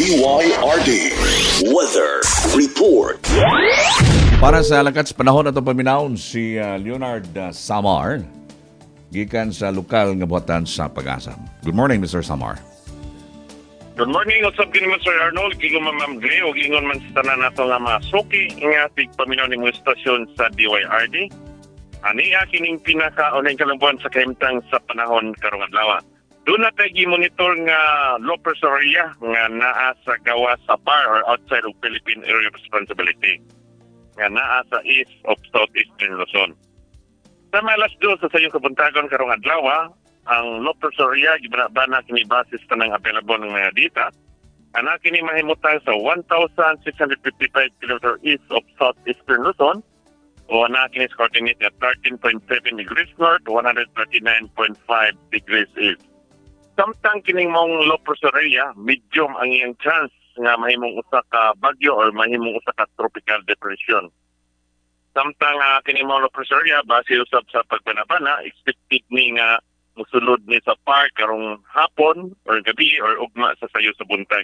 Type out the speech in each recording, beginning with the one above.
DYRD Weather Report. Para sa lakat sa panahon na itong paminahon, si Leonard Samar, gikan sa lokal nga buhatan sa Pag-asa. Good morning, Mr. Samar. Good morning, usap kini Mr. Arnold, gigon man Ma'am Gray, o gigon man sa tanan nato nga mga suki, nga tigpaminaw ni mga istasyon sa DYRD. Ani kining pinaka-unang kalambuan sa kahimtang sa panahon karong adlaw. Doon na tayo monitor nga low pressure area nga naa sa gawa sa PAR or outside of Philippine Area of Responsibility. Nga naa sa east of southeastern Luzon. Sa malas do sa sayong kabuntagon karong adlaw, ang low pressure area gibana kini basis tanang available ng mga data. Ana kini mahimutang sa 1,655 km east of southeastern Luzon. O ana kini sa coordinate at 13.7 degrees north, 139.5 degrees east. Samtang kining mong low pressure area, medium ang iyang chance nga mahimong usa ka bagyo or mahimong usa ka tropical depression. Samtang kining mong low pressure area, base usab sa pagbanabana, expected ni nga musulod ni sa PAR karong hapon or gabi or ugma sa sayo sa buntag.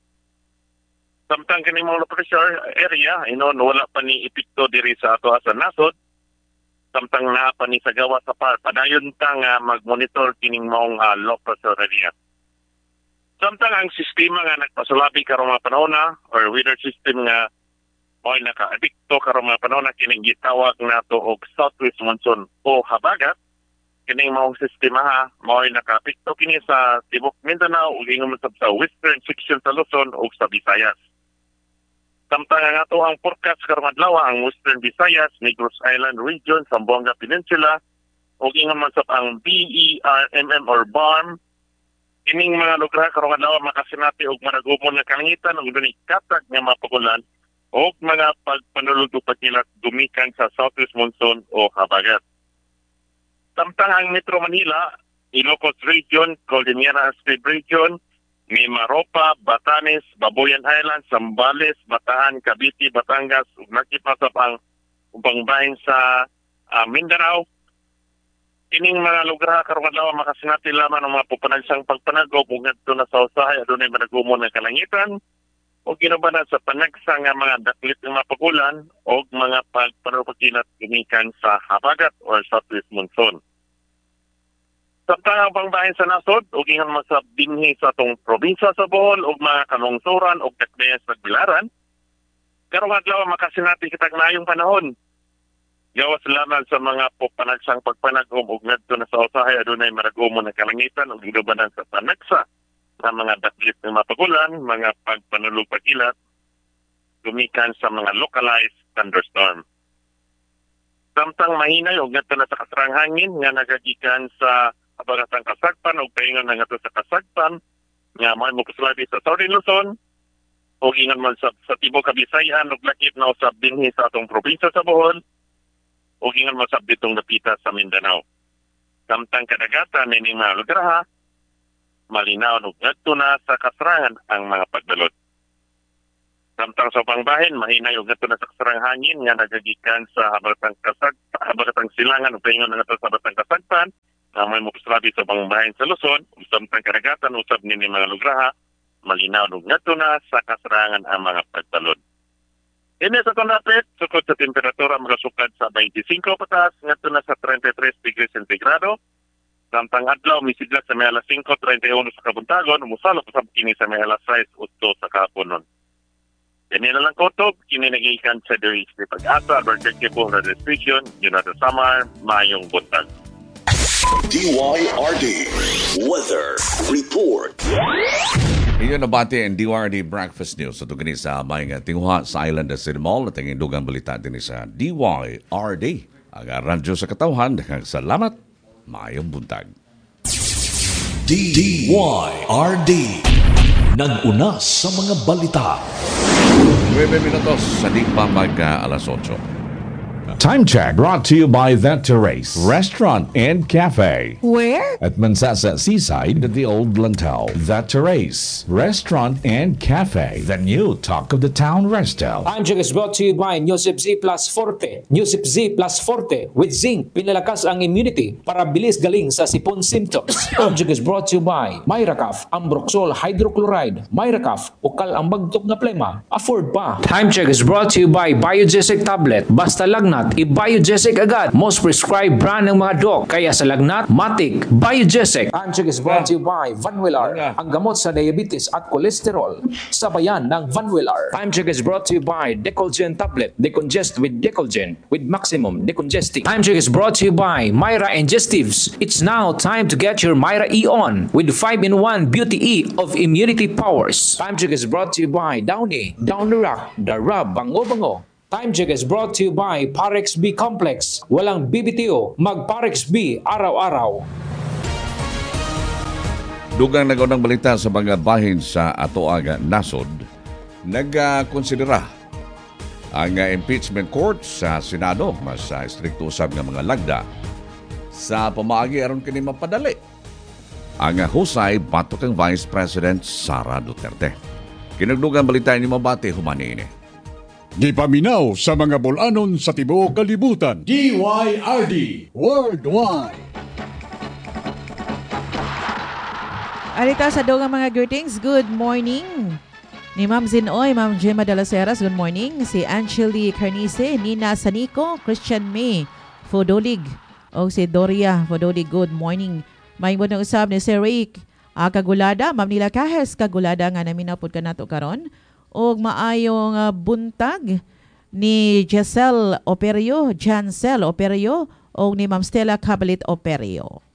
Samtang kining mong low pressure area, wala pa ni epekto diri sa ato sa nasod. Samtang naa pa ni sa gawa sa PAR, padayon ta nga mag-monitor kining maong low pressure area. Samtang ang sistema nga nagpasulabi karong mga panahon or weather system nga mo'y naka-epekto karong mga panahon kining gitawag nato og southwest monsoon o habagat. Kining maong sistema mo'y naka-epekto kini sa tibok Mindanao ug ingon sa western section sa Luzon ug sa Visayas. Samtang nga ito ang forecast karong adlaw ang Western Visayas, Negros Island region, Zamboanga Peninsula, o ingon man sa ang BERMM or BARM. Kining mga lugar karong adlaw makasinati og maragumon nga kalangitan ug dunay katag nga mapagulan o mga pagpanulog upad nila dumikan sa southwest monsoon o habagat. Samtang ang Metro Manila, Ilocos Region, Cordillera State Region, Mimaropa, Batanes, Babuyan Island, Zambales, Bataan, Cavite, Batangas, ug nakipasap ang ubang-bahin sa Mindanao. Kining mga lugar karong adlaw makasinati lamang ng mga pupanagsang pagpanagop ug ngadto na sa usahay adunay managumon nga kalangitan ug ginabana sa panagsang nga mga daklit nga mapagulan ug mga pagpanulog gumikan sa habagat or southwest monsoon. Samtang ang pangbahin sa nasod, ug ingon man sa binhi sa atong probinsya sa Bohol, ug mga kanungsoran, ug dakbayan sa Bilaran, karong adlaw makasinati kitag naayong panahon. Gawas lamang sa mga panagsang pagpanagom, ug ngadto na sa usahay adunay maragumon nga kalangitan, ug gidubanan sa panagsa sa mga daklit nga mapagulan, mga pagpanulog pag-ilat, gumikan sa mga localized thunderstorm. Samtang mahinay, ug ngadto na sa kasarang hangin nga nagagikan sa habagatang kasagpan o paingon na nga sa kasagpan nga may mukasulabi sa Southern Luzon o ingon man sa Tibok Kabisayan o lakip na usab dinhi sa atong probinsya sa Bohol o ingon man sa bitong napita sa Mindanao. Samtang kadagatan ni mga lugar malinaw o ngadto na sa kasrangan ang mga pagbalot. Samtang sa pangbahin, mahinay o ngadto na sa kasarang hangin nga nagagikan sa habagatang silangan o paingon na nga sa habagatang kasagpan na may mukasalabi sa pangbahin sa Luzon, samtang karagatan usab ni mga lugraha, malinaw ug ngadto na sa kasarangan ang mga pagtalon. Ini sa kondapit, sukod sa temperatura magasukad sa 25 patas, ngadto na sa 33 degrees centigrado. Samtang adlaw misidlat sa may alas 5:31 sa kabuntagon, umusalok sa kini sa may alas 6:08 sa kahaponon. Kini na lang kutob, kini nagikan sa Dewey Pag-asa, Albert Kipo, Radio Station, Jonathan Samar, Mayong Buntag. DYRD Weather Report. Iyon nabati ang DYRD Breakfast News. Ito gani sa may tinguha sa Island of City Mall at ang indugang balita din sa DYRD. Ang radyo sa katawhan. Salamat. Mayong buntag. DYRD nag-una sa mga balita. 9 minutos sa di pa mag alas 8. Time check brought to you by The Terrace Restaurant and Cafe. Where? At Mansasa Seaside at the Old Lantau. The Terrace Restaurant and Cafe. The new talk of the town resto. Time check is brought to you by Newsip Z Plus Forte. Newsip Z Plus Forte with zinc. Pinalakas ang immunity para bilis galing sa sipon symptoms. Time check is brought to you by Myracaf, Ambroxol Hydrochloride. Myracaf, ukal ang bagtok na plema. Afford pa. Time check is brought to you by Biogesic Tablet. Basta lagnat, i-Biogesic agad. Most prescribed brand ng mga doc. Kaya sa lagnat, matik, Biogesic. Time check is brought to you by Vanwillar. Ang gamot sa diabetes at cholesterol. Sabayan ng Vanwillar. Time check is brought to you by Decolgen Tablet. Decongest with Decolgen with maximum decongesting. Time check is brought to you by Myra Ingestives. It's now time to get your Myra E on with 5-in-1 Beauty E of immunity powers. Time check is brought to you by Downy. Down the rock, the rub, bango-bango. Time check is brought to you by Parex B Complex. Walang BBTO, mag Parex B araw-araw. Dugang nagaunang balita sa mga bahin sa Atoaga, Nasod, nagkonsidera ang impeachment court sa Senado mas strikto usab nga mga lagda sa pamaagi aron kini mapadali ang husay batok kang Vice President Sara Duterte. Kinagdugang balita ni mabati humani ini. Gipaminaw sa mga bulanon sa tibuok kalibutan. DYRD Worldwide. Alita sa dogang mga greetings. Good morning. Ni Ma'am Zinoy, Ma'am Gemma de las Heras, good morning. Si Angeli Carnice, Nina Sanico, Christian May, Fodolig, o si Doria Fodolig, good morning. May mo na usab ni Sir Rick Kagulada, Ma'am Nila Kahes Kagulada nga namin na po ka nato karon. O maayong buntag ni Jancel Operio o ni Ma'am Stella Cabalit Operio.